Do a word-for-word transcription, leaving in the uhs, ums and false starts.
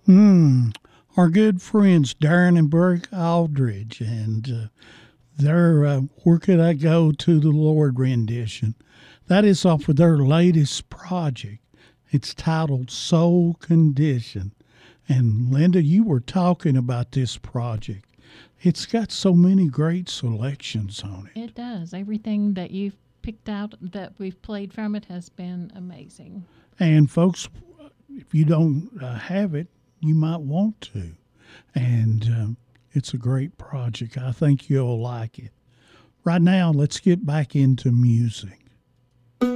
Hmm. Our good friends Darren and Burke Aldridge, and uh, their uh, Where Could I Go to the Lord rendition. That is off of their latest project. It's titled Soul Condition. And Linda, you were talking about this project. It's got so many great selections on it. It does. Everything that you've picked out that we've played from it has been amazing. And folks, if you don't uh, have it, you might want to. And um, it's a great project. I think you'll like it. Right now, let's get back into music.